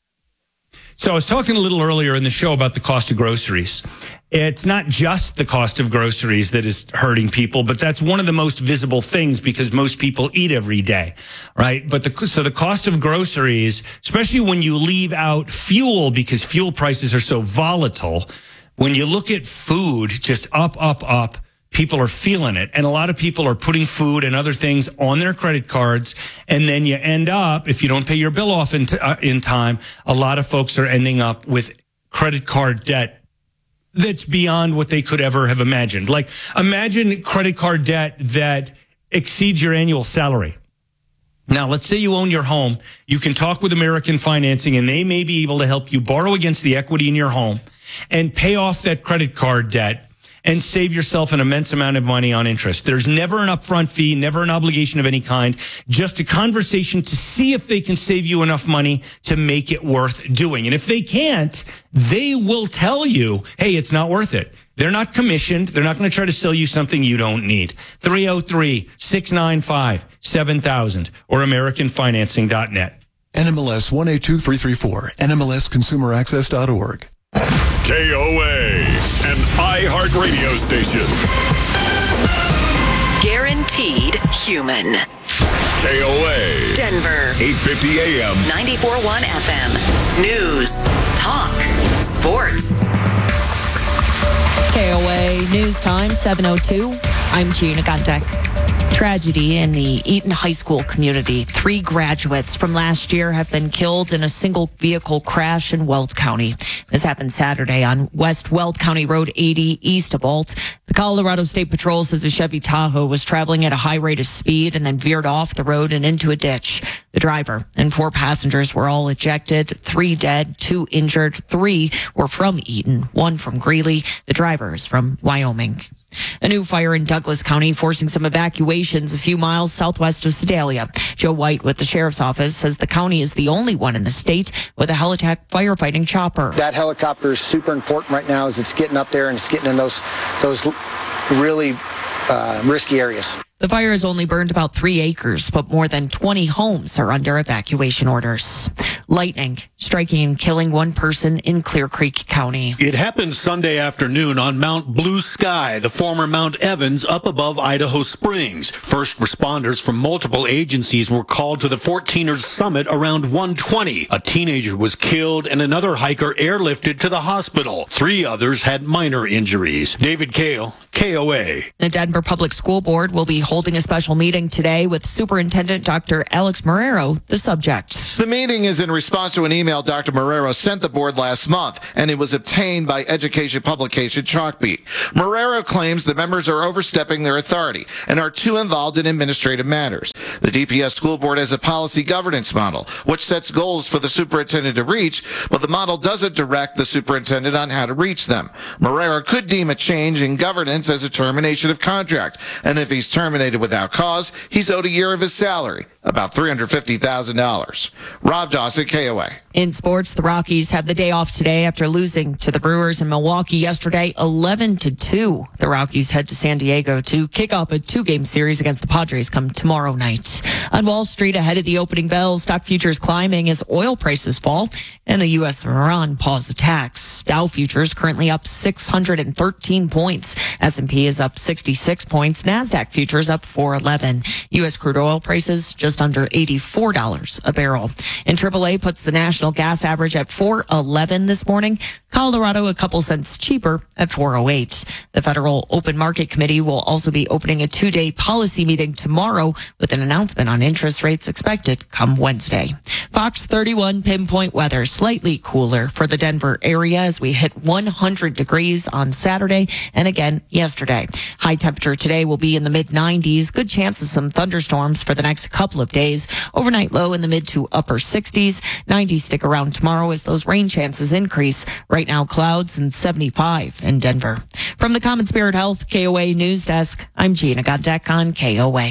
So I was talking a little earlier in the show about the cost of groceries. It's not just the cost of groceries that is hurting people, but that's one of the most visible things because most people eat every day, right? But so the cost of groceries, especially when you leave out fuel because fuel prices are so volatile, when you look at food just up, people are feeling it. And a lot of people are putting food and other things on their credit cards. And then you end up, if you don't pay your bill off in time, a lot of folks are ending up with credit card debt that's beyond what they could ever have imagined. Like, imagine credit card debt that exceeds your annual salary. Now, let's say you own your home. You can talk with American Financing, and they may be able to help you borrow against the equity in your home and pay off that credit card debt and save yourself an immense amount of money on interest. There's never an upfront fee, never an obligation of any kind, just a conversation to see if they can save you enough money to make it worth doing. And if they can't, they will tell you, hey, it's not worth it. They're not commissioned. They're not going to try to sell you something you don't need. 303-695-7000 or AmericanFinancing.net. NMLS 182334, NMLSConsumerAccess.org. KOA, an iHeart radio station. Guaranteed human. KOA. Denver. 850 AM. 94.1 FM. News. Talk. Sports. KOA News Time, 7:02. I'm Gina Gondek. Tragedy in the Eaton High School community. 3 graduates from last year have been killed in a single vehicle crash in Weld County. This happened Saturday on West Weld County Road 80 east of Alt. The Colorado State Patrol says a Chevy Tahoe was traveling at a high rate of speed and then veered off the road and into a ditch. The driver and 4 passengers were all ejected, 3 dead, 2 injured. 3 were from Eaton, 1 from Greeley. The driver is from Wyoming. A new fire in Douglas County forcing some evacuations a few miles southwest of Sedalia. Joe White with the sheriff's office says the county is the only one in the state with a Helitech firefighting chopper. That helicopter is super important right now as it's getting up there and it's getting in those really risky areas. The fire has only burned about 3 acres, but more than 20 homes are under evacuation orders. Lightning striking and killing one person in Clear Creek County. It happened Sunday afternoon on Mount Blue Sky, the former Mount Evans, up above Idaho Springs. First responders from multiple agencies were called to the 14ers summit around 1:20. A teenager was killed and another hiker airlifted to the hospital. 3 others had minor injuries. David Kale, KOA. The Denver Public School Board will be holding a special meeting today with Superintendent Dr. Alex Marrero, the subject. The meeting is in response to an email Dr. Marrero sent the board last month, and it was obtained by education publication Chalkbeat. Marrero claims the members are overstepping their authority and are too involved in administrative matters. The DPS school board has a policy governance model, which sets goals for the superintendent to reach, but the model doesn't direct the superintendent on how to reach them. Marrero could deem a change in governance as a termination of contract, and if he's terminated without cause, he's owed a year of his salary, about $350,000. Rob Dawson, KOA. In sports, the Rockies have the day off today after losing to the Brewers in Milwaukee yesterday, 11-2. The Rockies head to San Diego to kick off a 2-game series against the Padres come tomorrow night. On Wall Street, ahead of the opening bell, stock futures climbing as oil prices fall and the U.S. and Iran pause attacks. Dow futures currently up 613 points. S&P is up 66 points. NASDAQ futures up 411. U.S. crude oil prices just under $84 a barrel. And AAA puts the national gas average at $4.11 this morning. Colorado a couple cents cheaper at $4.08. The Federal Open Market Committee will also be opening a 2-day policy meeting tomorrow with an announcement on interest rates expected come Wednesday. Fox 31 pinpoint weather, slightly cooler for the Denver area as we hit 100 degrees on Saturday and again yesterday. High temperature today will be in the mid-90s. Good chance of some thunderstorms for the next couple of days. Overnight low in the mid to upper 60s. 90s stick around tomorrow as those rain chances increase. Right now, clouds and 75 in Denver. From the Common Spirit Health KOA News Desk, I'm Gina Godek on KOA.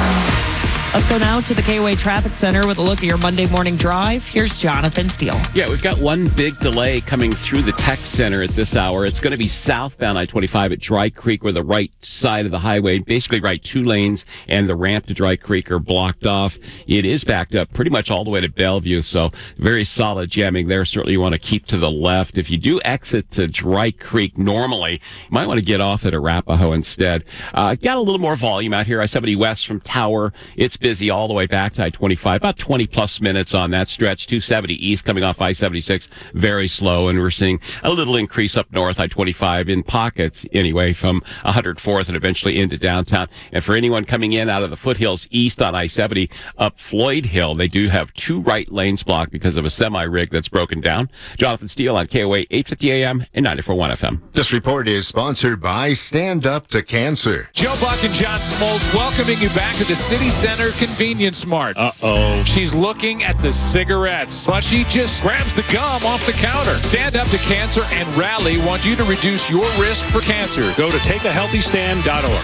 Let's go now to the KOA Traffic Center with a look at your Monday morning drive. Here's Jonathan Steele. Yeah, we've got one big delay coming through the tech center at this hour. It's going to be southbound I-25 at Dry Creek, where the right side of the highway, basically right 2 lanes, and the ramp to Dry Creek are blocked off. It is backed up pretty much all the way to Bellevue, so very solid jamming there. Certainly you want to keep to the left. If you do exit to Dry Creek normally, you might want to get off at Arapahoe instead. Got a little more volume out here. I-70 west from Tower. It's busy all the way back to I-25, about 20 plus minutes on that stretch. 270 east coming off I-76, very slow, and we're seeing a little increase up north I-25 in pockets anyway from 104th and eventually into downtown. And for anyone coming in out of the foothills east on I-70 up Floyd Hill, they do have 2 right lanes blocked because of a semi-rig that's broken down. Jonathan Steele on KOA 850 AM and 94.1 FM. This report is sponsored by Stand Up to Cancer. Joe Buck and John Smoltz welcoming you back to the City Center Convenience Mart. Uh-oh. She's looking at the cigarettes, but she just grabs the gum off the counter. Stand Up to Cancer and Rally want you to reduce your risk for cancer. Go to takeahealthystand.org.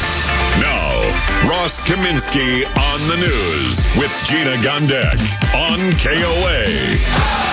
Now, Ross Kaminsky on the news with Gina Gondek on KOA.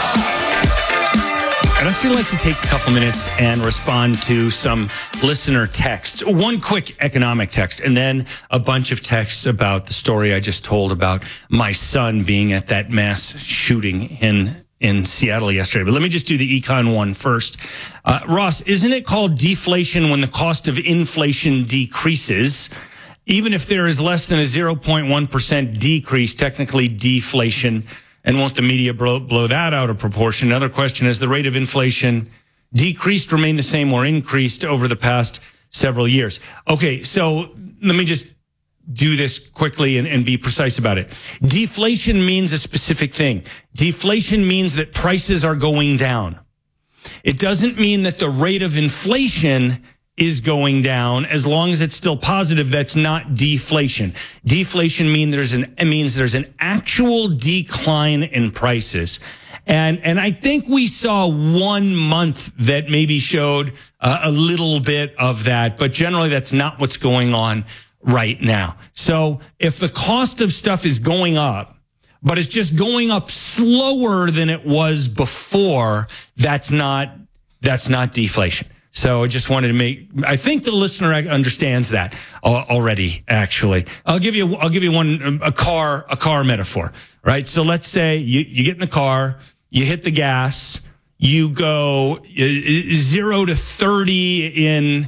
I'd actually like to take a couple minutes and respond to some listener text. One quick economic text, and then a bunch of texts about the story I just told about my son being at that mass shooting in Seattle yesterday. But let me just do the econ one first. Ross, isn't it called deflation when the cost of inflation decreases? Even if there is less than a 0.1% decrease, technically deflation. And won't the media blow that out of proportion? Another question, has the rate of inflation decreased, remained the same, or increased over the past several years? Okay, so let me just do this quickly and be precise about it. Deflation means a specific thing. Deflation means that prices are going down. It doesn't mean that the rate of inflation is going down, as long as it's still positive, that's not deflation. Deflation means there's an actual decline in prices. And I think we saw 1 month that maybe showed a little bit of that, but generally that's not what's going on right now. So if the cost of stuff is going up, but it's just going up slower than it was before, that's not deflation. So I just wanted to I think the listener understands that already, actually. I'll give you a car metaphor, right? So let's say you get in the car, you hit the gas, you go 0 to 30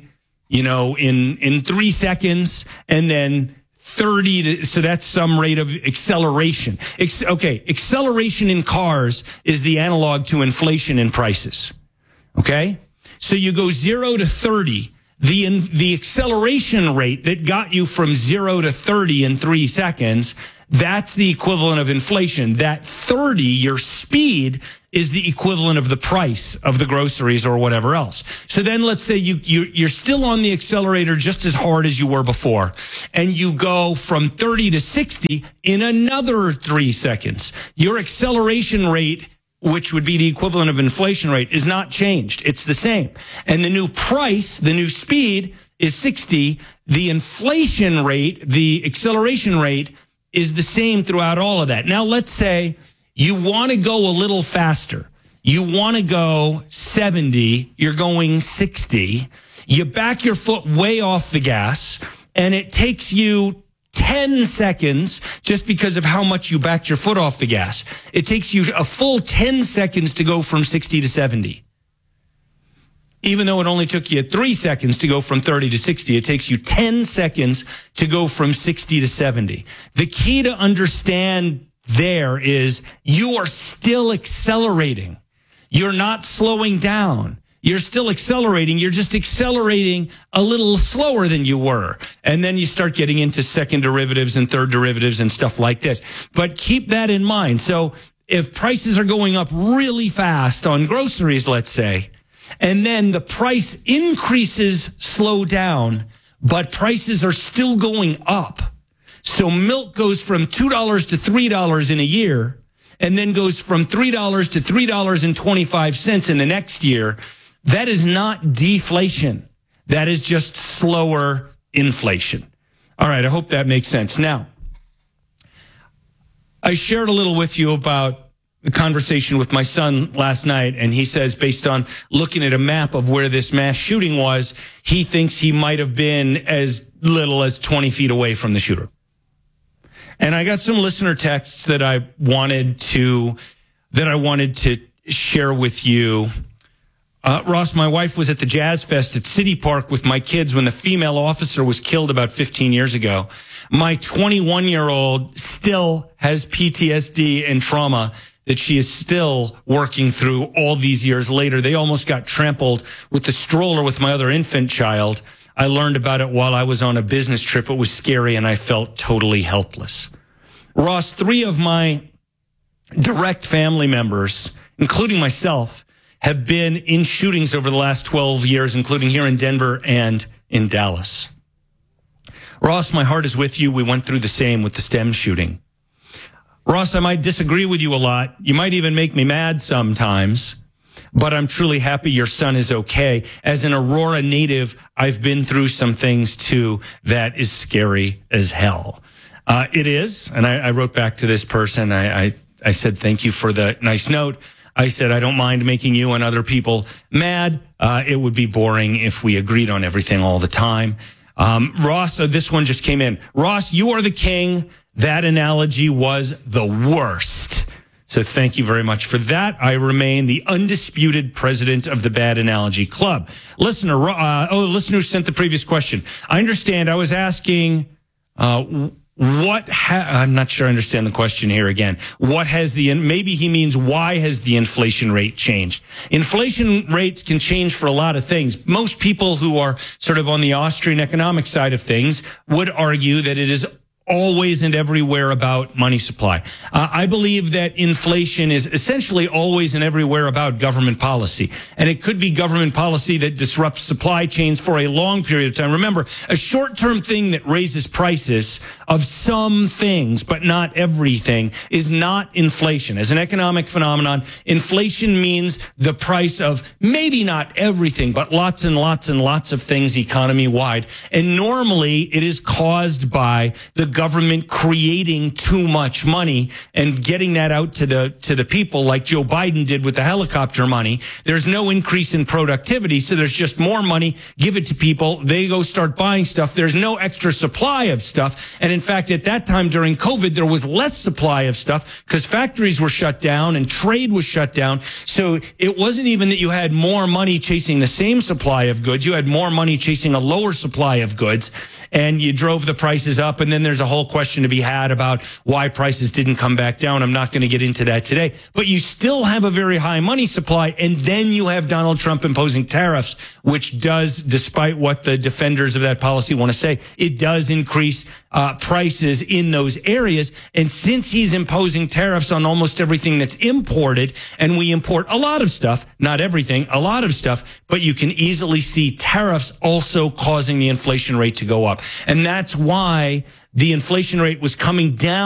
in 3 seconds, and then 30 so that's some rate of acceleration. Acceleration in cars is the analog to inflation in prices. Okay? So you go 0 to 30. The acceleration rate that got you from 0 to 30 in 3 seconds, that's the equivalent of inflation. That 30, your speed, is the equivalent of the price of the groceries or whatever else. So then let's say you're still on the accelerator just as hard as you were before, and you go from 30 to 60 in another 3 seconds. Your acceleration rate, which would be the equivalent of inflation rate, is not changed. It's the same. And the new price, the new speed, is 60. The inflation rate, the acceleration rate, is the same throughout all of that. Now, let's say you want to go a little faster. You want to go 70. You're going 60. You back your foot way off the gas, and it takes you 10 seconds just because of how much you backed your foot off the gas. It takes you a full 10 seconds to go from 60 to 70. Even though it only took you 3 seconds to go from 30 to 60, it takes you 10 seconds to go from 60 to 70. The key to understand there is you are still accelerating. You're not slowing down. You're still accelerating. You're just accelerating a little slower than you were. And then you start getting into second derivatives and third derivatives and stuff like this. But keep that in mind. So if prices are going up really fast on groceries, let's say, and then the price increases slow down, but prices are still going up. So milk goes from $2 to $3 in a year, and then goes from $3 to $3.25 in the next year. That is not deflation. That is just slower inflation. All right, I hope that makes sense. Now, I shared a little with you about the conversation with my son last night, and he says, based on looking at a map of where this mass shooting was, he thinks he might have been as little as 20 feet away from the shooter. And I got some listener texts that I wanted to share with you. Ross, my wife was at the Jazz Fest at City Park with my kids when the female officer was killed about 15 years ago. My 21-year-old still has PTSD and trauma that she is still working through all these years later. They almost got trampled with the stroller with my other infant child. I learned about it while I was on a business trip. It was scary, and I felt totally helpless. Ross, 3 of my direct family members, including myself, have been in shootings over the last 12 years, including here in Denver and in Dallas. Ross, my heart is with you. We went through the same with the STEM shooting. Ross, I might disagree with you a lot. You might even make me mad sometimes, but I'm truly happy your son is okay. As an Aurora native, I've been through some things too that is scary as hell. It is, and I wrote back to this person. I said, thank you for the nice note. I said, I don't mind making you and other people mad. It would be boring if we agreed on everything all the time. Ross, this one just came in. Ross, you are the king. That analogy was the worst. So thank you very much for that. I remain the undisputed president of the Bad Analogy Club. Listener, listener who sent the previous question. I understand. I was asking, I'm not sure I understand the question here again. Maybe he means why has the inflation rate changed? Inflation rates can change for a lot of things. Most people who are sort of on the Austrian economic side of things would argue that it is always and everywhere about money supply. I believe that inflation is essentially always and everywhere about government policy. And it could be government policy that disrupts supply chains for a long period of time. Remember, a short-term thing that raises prices of some things, but not everything, is not inflation. As an economic phenomenon, inflation means the price of maybe not everything, but lots and lots and lots of things economy-wide. And normally it is caused by the government creating too much money and getting that out to the people, like Joe Biden did with the helicopter money. There's no increase in productivity, so there's just more money. Give it to people. They go start buying stuff. There's no extra supply of stuff. And in fact, at that time during COVID, there was less supply of stuff because factories were shut down and trade was shut down. So it wasn't even that you had more money chasing the same supply of goods. You had more money chasing a lower supply of goods, and you drove the prices up. And then there's a whole question to be had about why prices didn't come back down. I'm not going to get into that today. But you still have a very high money supply, and then you have Donald Trump imposing tariffs, which does, despite what the defenders of that policy want to say, it does increase prices in those areas. And since he's imposing tariffs on almost everything that's imported, and we import a lot of stuff, not everything, a lot of stuff, but you can easily see tariffs also causing the inflation rate to go up. And that's why the inflation rate was coming down